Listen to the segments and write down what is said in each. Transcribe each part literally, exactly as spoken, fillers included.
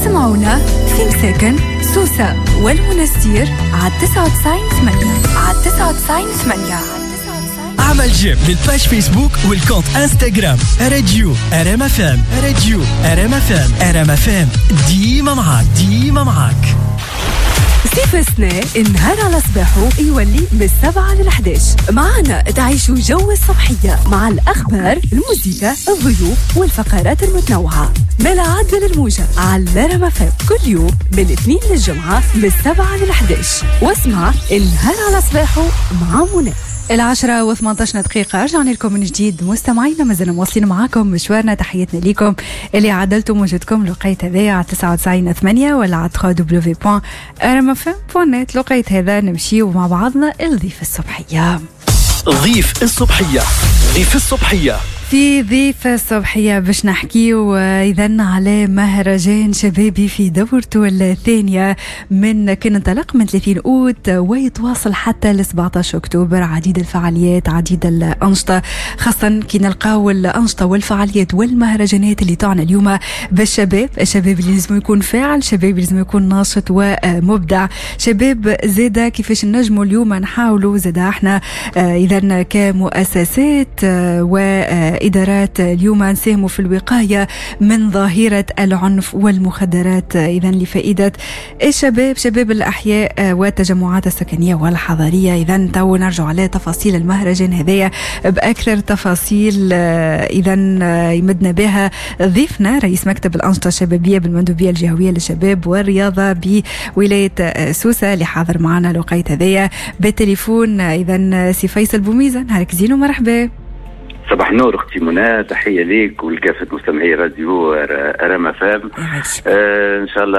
اسمعونا في مساكن سوسة والمنستير على تسعة وتسعين ثمانية على تسعة وتسعين ثمانية. اعمل جيم للباج فيسبوك والكونت انستغرام راديو ار ام اف ام. راديو ار ام اف ام. ار ام اف ام ديما معاك ديما معاك. سيف السنة النهار على صباحه يولي من السبعة للحداش. معنا تعيشوا جو الصبحية مع الأخبار، الموسيقى، الضيوف والفقرات المتنوعة. ملا عدل الموجة على رم اف ام كل يوم من الاثنين للجمعة من السبعة للحداش. واسمع النهار على صباحه مع منى. العشرة وثمانية عشر دقيقة رجعنا لكم من جديد مستمعينا، مازلنا مواصلين معاكم مشوارنا. تحياتنا لكم اللي عدلتم وجودكم لقيت هذا على تسعة وتسعين ثمانية ولا على دبليو دبليو دبليو دوت ار ام اف ام دوت نت. لقيت هذا نمشيو مع بعضنا الضيف الصبحية. ضيف الصبحية. ضيف الصبحية في ضيف الصبحية باش نحكيو إذن على مهرجان شبابي في دورته الثانية من كان انطلق من ثلاثين أوت ويتواصل حتى ل سبعة عشر أكتوبر. عديد الفعاليات، عديد الأنشطة، خاصة كي نلقاو الأنشطة والفعاليات والمهرجانات اللي تعنى اليوم بالشباب. الشباب اللي لازم يكون فاعل، شباب اللي لازم يكون ناشط ومبدع، شباب زادا كيفاش نجموا اليوم نحاولوا زادا احنا إذن كمؤسسات و إدارات اليوم نساهموا في الوقاية من ظاهرة العنف والمخدرات إذن لفائدة الشباب، شباب الأحياء والتجمعات السكنية والحضارية. إذن تو نرجع على تفاصيل المهرجان هذايا بأكثر تفاصيل إذن يمدنا بها ضيفنا رئيس مكتب الأنشطة الشبابية بالمندوبية الجهوية للشباب والرياضة بولاية سوسة اللي حاضر معنا لقيت هذايا بالتليفون. إذن سي فيصل بوميزة، نهارك زين ومرحبا. صباح النور اختي منى، تحيه ليك ولكافه مستمعي راديو ار ام اف ام. آه ان شاء الله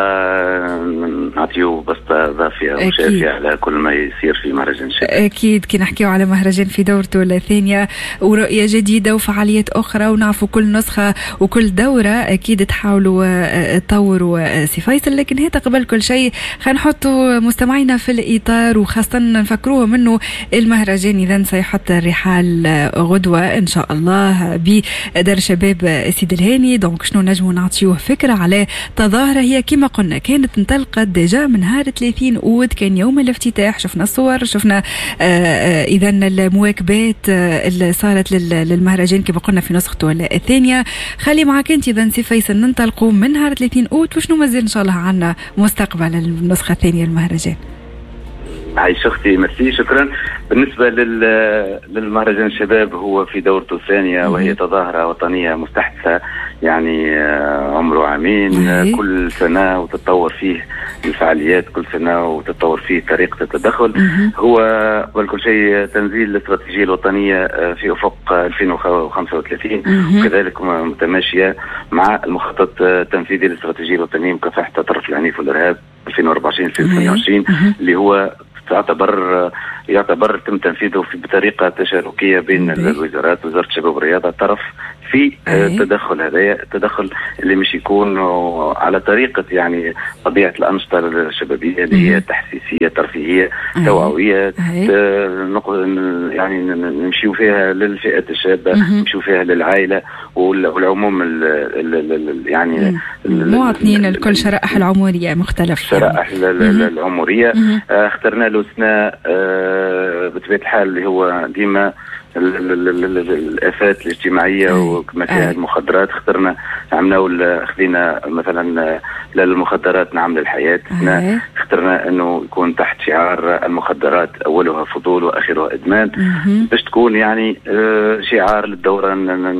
نعطيو بسطه ضافيه وشافيه على كل ما يصير في مهرجان الشباب. اكيد كي نحكيو على مهرجان في دورته الثانيه ورؤيه جديده وفعاليات اخرى ونعرفوا كل نسخه وكل دوره اكيد تحاولوا تطوروا سي فيصل، لكن هذا قبل كل شيء خلينا نحطوا مستمعينا في الاطار وخاصه نفكروهم انه المهرجان اذا سيحط الرحال غدوه ان شاء الله بدار شباب سيد الهاني. دونك شنو نجموا نعطيوه فكرة على تظاهرة هي كما قلنا كانت انطلقت ديجا من نهار ثلاثين أوت، كان يوم الافتتاح، شفنا الصور، شفنا إذا المواكبات اللي صارت للمهرجان كما قلنا في نسخته الثانية. خلي معك انت إذا سي فيصل ننطلقوا من نهار ثلاثين أوت وشنو مازال إن شاء الله عنا مستقبل النسخة الثانية للمهرجان. عايش اختي، ميرسي، شكرا. بالنسبه للمهرجان الشباب هو في دورته الثانيه وهي تظاهره وطنيه مستحدثه، يعني عمره عامين. كل سنه وتتطور فيه الفعاليات، كل سنه وتتطور فيه طريقه التدخل. هو قبل كل شيء تنزيل الاستراتيجيه الوطنيه في افق ألفين وخمسة وثلاثين وكذلك متماشيه مع المخطط التنفيذي للاستراتيجيه الوطنيه لمكافحه التطرف العنيف والارهاب ألفين وأربعة وعشرين ألفين وثمانية وعشرين اللي هو تعتبر يعتبر تم تنفيذه في بطريقه تشاركيه بين الوزارات، وزاره الشباب والرياضه طرف في التدخل هذا، التدخل اللي مش يكون على طريقه يعني طبيعه الانشطه الشبابيه اللي هي تحسيسيه ترفيهيه توعويه، يعني نمشيو فيها للفئات الشابه، نمشيو فيها للعائله والعموم يعني المواطنين الكل، شرائح العمريه مختلف، شرائح العمريه. اخترنا له اثناء بطبيعه الحال اللي هو ديما الآفات الاجتماعية ومكان المخدرات. اخترنا عملنا خذينا مثلا للمخدرات نعم للحياة. احنا اخترنا انه يكون تحت شعار المخدرات اولها فضول واخرها ادمان، باش تكون يعني شعار للدورة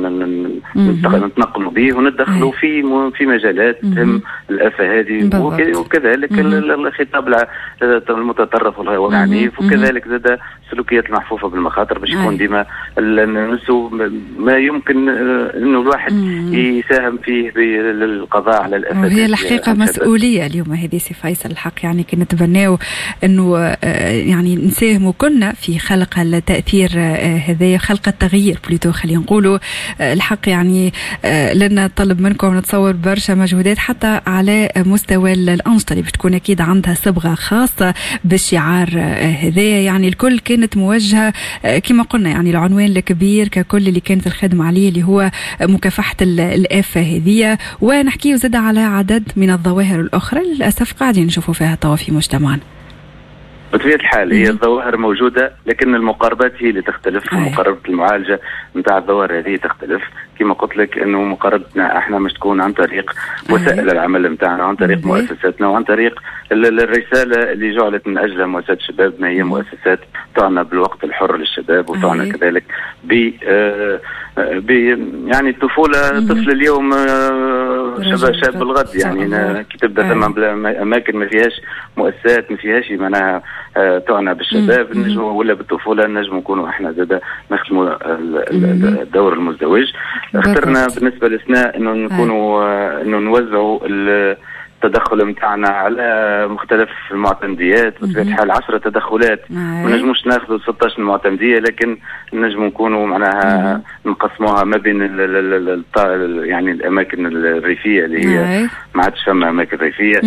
نتنقلوا به وندخلوا في في مجالات تهم الآفة هذه، وكذلك الخطاب المتطرف والعنيف، وكذلك زاد السلوكيات المحفوفة بالمخاطر، باش يكون ديما نسو ما يمكن انه الواحد يساهم فيه بالقضاء على الافات. وهي الحقيقه مسؤوليه اليوم هذه سي فيصل، الحق يعني كنا نتبناو انه يعني نساهموا كنا في خلق التاثير هذا، خلق التغيير بليتو خلينا نقولوا. الحق يعني لنا طلب منكم نتصور برشا مجهودات حتى على مستوى الانشطه اللي بتكون اكيد عندها صبغه خاصه بالشعار هذا. يعني الكل كان كانت موجهة كما قلنا يعني العنوان الكبير ككل اللي كانت الخدمة عليه اللي هو مكافحة الآفة هذه، ونحكي زاد على عدد من الظواهر الأخرى للأسف قاعدين نشوفوا فيها توا في مجتمعنا. بطبيعة الحال هي الظواهر موجودة، لكن المقاربات هي اللي تختلف، ومقاربة المعالجة نتاع الظواهر هذه تختلف. كما قلت لك انه مقاربتنا احنا مش تكون عن طريق وسائل العمل نتاعنا، عن طريق مؤسساتنا، وعن طريق الرسالة اللي جعلت من اجلها مؤسسات الشباب، ما هي مؤسسات تعنى بالوقت الحر للشباب، وتعنى كذلك ب ب يعني الطفولة. طفل اليوم شباب شاب الغد، يعني كي تبدا ثم اماكن ما فيهاش مؤسسات، ما فيهاش معناها تعنى بالشباب نجم ولا بالطفولة، نجم نكونوا احنا زاد نخدموا الدور المزدوج. اخترنا بالنسبة لسنا انه نكونوا انه نوزعوا التدخل متاعنا على مختلف المعتمديات. بطبيعة الحال عشرة تدخلات، ما نجموش ناخذوا ستة عشر معتمدية، لكن نجم نكونوا معناها نقسموها ما بين ال ال ال يعني الاماكن الريفية اللي هي ما عادش فما اماكن ريفية،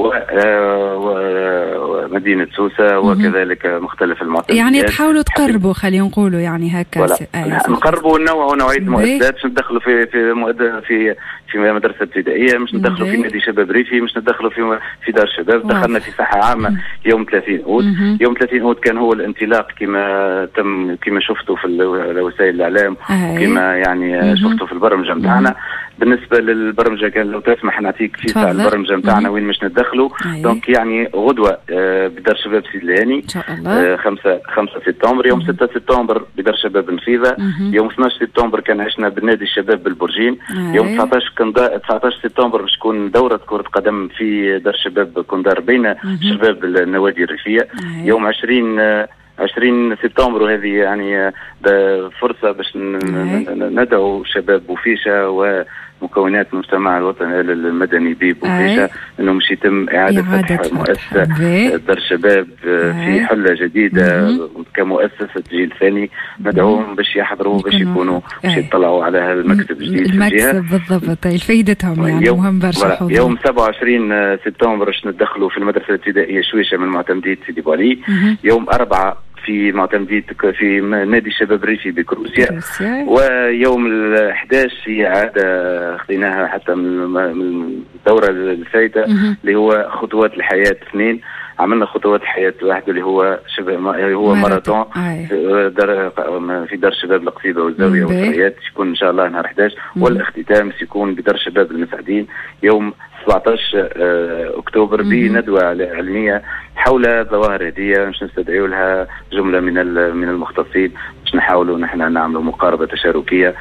ومدينة سوسة، وكذلك مختلف المعتمديات. يعني تحاولوا تقربوا، خلينا نقولوا يعني هكا نقربوا ونوعوا نوعية المؤسسات. مش ندخلوا في في في في مدرسة ابتدائية، مش ندخلوا في نادي شباب ريفي، مش ندخلوا في في دار شباب. دخلنا في ساحة عامة يوم ثلاثين أوت. يوم ثلاثين أوت كان هو الانطلاق كما تم كما شفتوا في وسائل الإعلام، وكما يعني شفتوا في البرمجة متاعنا. بالنسبة للبرمجة كان لو تسمح نعطيك في ساعة البرمجة متاعنا وين مش ندخلوا. دونك يعني غدوة آه بدار شباب سيد الهاني آه خمسة خمسة سبتمبر. يوم ستة سبتمبر بدار شباب النفيذة. يوم اثني عشر سبتمبر كان عشنا بالنادي الشباب بالبرجين. يوم تسعة عشر كندا تسعة عشر سبتمبر باش تكون دورة كرة قدم في دار شباب كوندار بين شباب النوادي الريفية. يوم عشرين آه عشرين سبتمبر، وهذه يعني فرصة باش ندعو شباب بوفيشة ومكونات المجتمع الوطني المدني بوفيشة انه مش يتم اعادة فتح مؤسسة دار شباب في حلة جديدة كمؤسسة جيل ثاني. ندعوهم باش يحضروا، باش يكونوا باش يطلعوا على المكتب الجديد في الجهة. المكتب بالضبط فايدتهم يعني مهم برشا. يوم سبعة وعشرين سبتمبر باش ندخلوا في المدرسة الابتدائية شويشة من معتمدية سيدي بوعلي. يوم أربعة في معتمدية في نادي الشباب الريفي بكروسيا. ويوم الأحد عشر هي عادة خذيناها حتى من الدورة الفايتة اللي هو خطوات الحياة اثنين. عملنا خطوات الحياة واحد اللي هو شباب هو ماراثون في دار في دار شباب القصيبة والزاوية والفريات، يكون إن شاء الله نهار أحد عشر. والاختتام سيكون بدار شباب المساعدين يوم سبعة عشر أكتوبر بندوة علمية حول الظواهر هذه. باش نستدعيوا لها جملة من من المختصين باش نحاولوا نحن نعملوا مقاربة تشاركية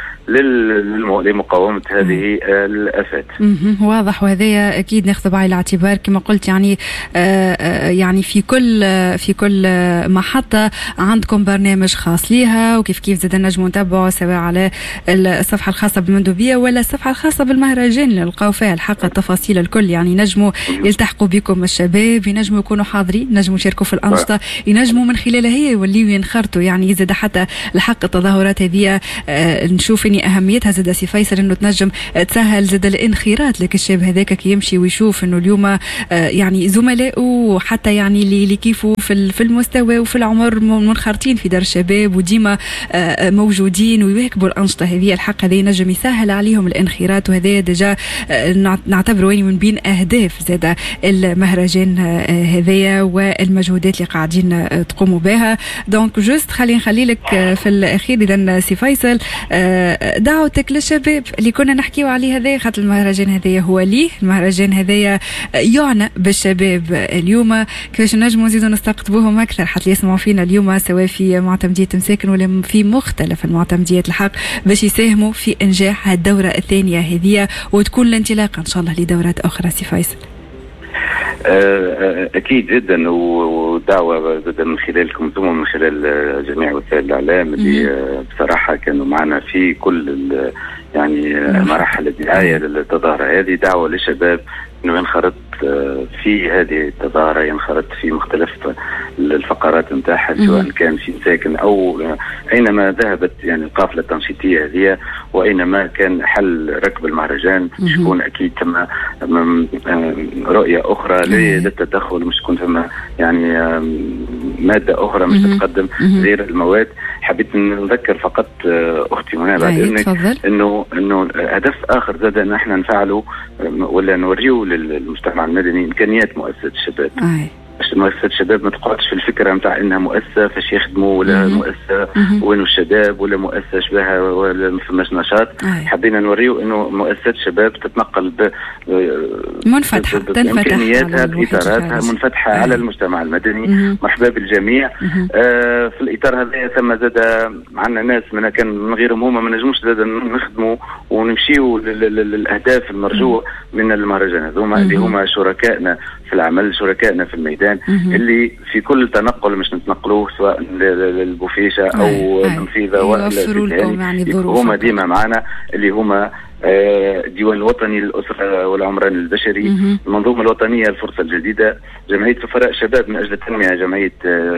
لمقاومة هذه الآفات. واضح، وهذا أكيد ناخذ بعين الاعتبار كما قلت. يعني آه يعني في كل في كل محطة عندكم برنامج خاص ليها، وكيف كيف زاد نجموا نتابعوا سواء على الصفحة الخاصة بالمندوبية ولا الصفحة الخاصة بالمهرجان اللي نلقاو فيها الحق التفاصيل الكل. يعني نجموا يلتحقوا بكم الشباب، ينجموا يكونوا حاضرين، ينجموا يشاركوا في الأنشطة، ينجموا من خلالها هي يوليوا ينخرطوا. يعني زاد حتى الحق التظاهرات هذه آه نشوف اني اهميتها زاد سي فيصل انه تنجم تسهل زاد الانخراط لك الشاب هذاك كي يمشي ويشوف انه اليوم آه يعني زملائه وحتى يعني اللي كيفوا في في المستوى وفي العمر منخرطين في دار الشباب وديما آه موجودين ويواكبوا الانشطه هذه. الحق هذا ينجم يسهل عليهم الانخراط، وهذا ديجا آه نعتبره من بين اهداف زاد المهرجان آه هذايا والمجهودات اللي قاعدين آه تقوموا بها. دونك جوست خلينا نخلي لك آه في الاخير اذا سي فيصل آه دعوتك للشباب اللي كنا نحكيو عليه هذا، خاطر المهرجان هذايا هو ليه المهرجان هذايا يعنى بالشباب اليوم. كيفاش نجموا نزيدوا نستقطبوهم اكثر حتى يسمعوا فينا اليوم سواء في معتمدية مساكن ولا في مختلف المعتمديات الحق باش يساهموا في انجاح الدورة الثانية هذه وتكون الانطلاقة ان شاء الله لدورات اخرى. سي فيصل أكيد جدا، ودعوة جدا من خلالكم ثم من خلال جميع وسائل الإعلام اللي بصراحة كانوا معنا في كل يعني مراحل الدعاية للتظاهرة هذه. دعوة للشباب انه ينخرط في هذه التظاهرة، ينخرط في مختلف الفقرات نتاعها سواء كان في مساكن او اينما ذهبت يعني القافلة التنشيطية هذه، واينما كان حل ركب المهرجان تكون اكيد ثم رؤية اخرى للتدخل، مش تكون ثم يعني مادة أخرى مش تتقدم غير المواد. حبيت نذكر فقط أختي منى بعد إنك إنه إنه هدف آخر زاد إن إحنا نفعله ولا نوريه للمجتمع المدني إمكانيات مؤسسة الشباب. أي. مؤسسة الشباب ما تقعدش في الفكرة متاع إنها مؤسسة فاش يخدموا ولا مم. مؤسسة وينو الشباب ولا مؤسسة شبهها ولا ما فماش نشاط. أي. حبينا نوريه إنه مؤسسة الشباب تتنقل ب منفتحة بإمكانياتها بإطاراتها منفتحة أي. على المجتمع المدني. مم. مرحبا بالجميع. آه في الإطار هذا ثم زاد معنا ناس من كان من غيرهم هما ما نجموش زاد نخدموا ونمشيوا للأهداف المرجوة من المهرجان هذوما اللي هما شركائنا في العمل شركائنا في الميدان مم. اللي في كل تنقل مش نتنقلوه سواء للبوفيشة أو المنفيذة يعني هما ديما معنا اللي هما الديوان الوطني للأسرة والعمران البشري مم. المنظومة الوطنية الفرصة الجديدة جمعية سفراء شباب من أجل التنمية جمعية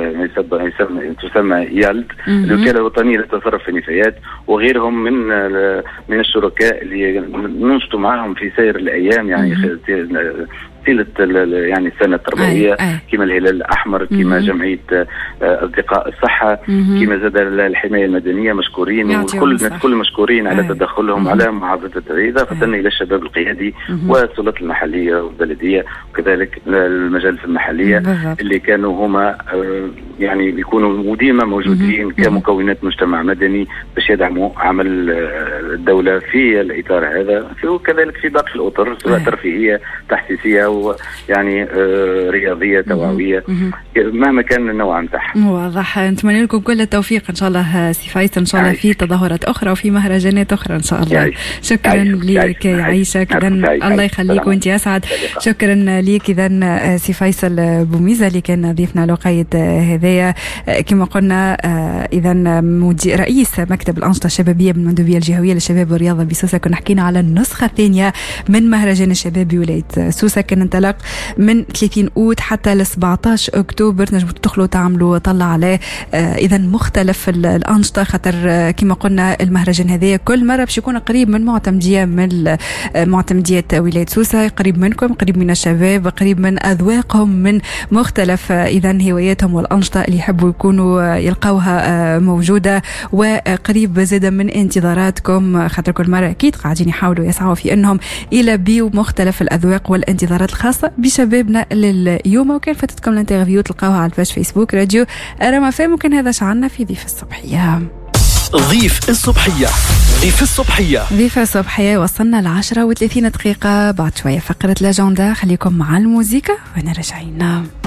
تسمى يالد الوكالة الوطنية للتصرف في النفايات وغيرهم من من الشركاء اللي ننشطوا معهم في سير الأيام يعني طيلة يعني السنة التربوية كما الهلال الأحمر كما جمعية أصدقاء الصحة كما زاد الحماية المدنية مشكورين وكل الناس كل مشكورين على تدخلهم على محافظة التعريض إضافة إلى الشباب القيادي والسلطات المحلية والبلدية وكذلك المجالس المحلية اللي كانوا هما يعني بيكونوا ديما موجودين كمكونات مجتمع مدني باش يدعموا عمل الدولة في الإطار هذا وكذلك في باقي الأطر سواء ترفيهية تحسيسية يعني آه رياضية توعوية مهما كان النوع متاعها. واضح. نتمنى لكم كل التوفيق إن شاء الله سي فايز إن شاء الله في تظاهرات أخرى وفي مهرجانات أخرى إن شاء الله. عايش. شكرا لك عايشة كذا الله يخليك وأنت أسعد. شكرا لك إذا سي فيصل بوميزة اللي كان ضيفنا لقيد هذايا كما قلنا إذا رئيس مكتب الأنشطة الشبابية بالمندوبية الجهوية للشباب والرياضة بسوسة. كنا حكينا على النسخة الثانية من مهرجان الشباب بولاية سوسة كان انطلق من ثلاثين أوت حتى ل سبعطاش أكتوبر. تنجموا تدخلوا تعملوا طلع عليه آه إذا مختلف الأنشطة خاطر آه كما قلنا المهرجان هذايا كل مرة باش يكون قريب من معتمدية من معتمديات ولاية سوسة قريب منكم قريب من الشباب قريب من أذواقهم من مختلف آه إذا هواياتهم والأنشطة اللي يحبوا يكونوا آه يلقوها آه موجودة وقريب زيادة من انتظاراتكم خاطر كل مرة أكيد قاعدين يحاولوا يسعوا في أنهم يلبيوا مختلف الأذواق والانتظارات الخاصة بشبابنا لليوم. وكان فاتتكم الانترفيو تلقاوها على الباج فيسبوك راديو رما فام. ممكن هذا شعرنا في ضيف الصبحية. ضيف الصبحية ضيف الصبحية ضيف الصبحية وصلنا لعشرة وثلاثين دقيقة بعد شوية فقرة لاجوندا. خليكم مع الموسيقى ونرجعين.